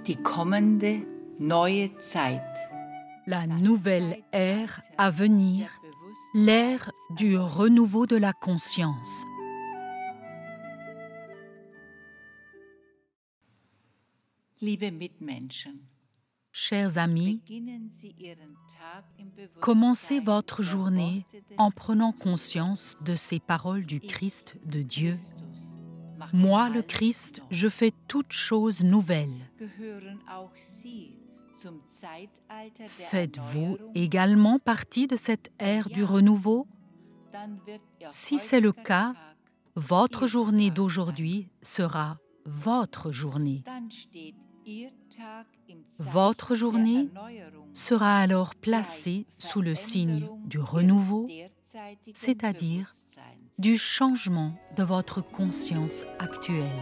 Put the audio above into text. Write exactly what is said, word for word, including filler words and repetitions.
die kommende neue Zeit. La nouvelle ère à venir, l'ère du renouveau de la conscience. Liebe Mitmenschen, Chers amis, beginnen Sie Ihren Tag im commencez Bewusstsein votre der journée Worte des en prenant Christus. conscience de ces paroles du Christ de Dieu. Christus mache Moi, le alles Christ, neu. je fais toutes choses nouvelles. Gehören auch Sie zum Zeitalter der Faites-vous Erneuerung? également partie de cette ère du renouveau? Dann wird Ihr Si c'est le heutiger cas, Tag votre Ihr journée Tag d'aujourd'hui sera votre journée. sein. Dann steht Ihr Tag im Votre Zeichen journée der Erneuerung. sera alors placée sous le signe du renouveau, c'est-à-dire du changement de votre conscience actuelle.